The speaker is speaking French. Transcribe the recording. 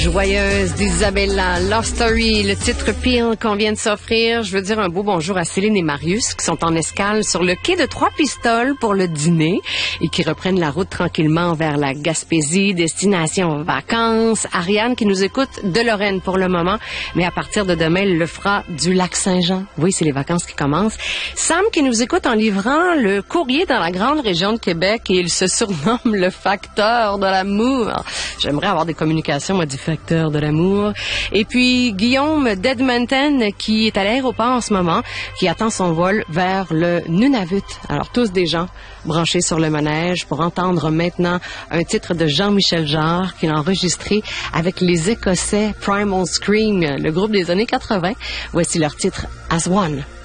Joyeuse d'Isabella, Love Story, le titre Peel qu'on vient de s'offrir. Je veux dire un beau bonjour à Céline et Marius qui sont en escale sur le quai de Trois-Pistoles pour le dîner et qui reprennent la route tranquillement vers la Gaspésie, destination vacances. Ariane qui nous écoute de Lorraine pour le moment, mais à partir de demain, elle le fera du Lac-Saint-Jean. Oui, c'est les vacances qui commencent. Sam qui nous écoute en livrant le courrier dans la grande région de Québec et il se surnomme le facteur de l'amour. J'aimerais avoir des communications, moi, du facteur de l'amour. Et puis, Guillaume d'Edmonton, qui est à l'aéroport en ce moment, qui attend son vol vers le Nunavut. Alors, tous des gens branchés sur le manège pour entendre maintenant un titre de Jean-Michel Jarre qu'il a enregistré avec les Écossais Primal Scream, le groupe des années 80. Voici leur titre As One.